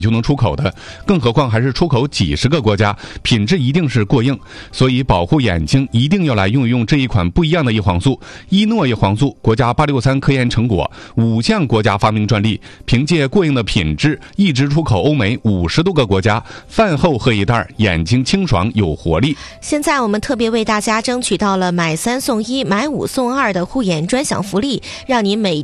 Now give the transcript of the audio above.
就能出口的，更何况还是出口几十个国家，品质一定是过硬。所以保护眼睛一定要来用一用这一款不一样的叶黄素。伊诺叶黄素国家863科研成果，5项国家发明专利，凭借过硬的品质一直出口欧美50多个国家。饭后喝一袋，眼睛清爽有活力。 现在我们特别为大家争取到了买3送1、买5送2的护眼专享福利，让您每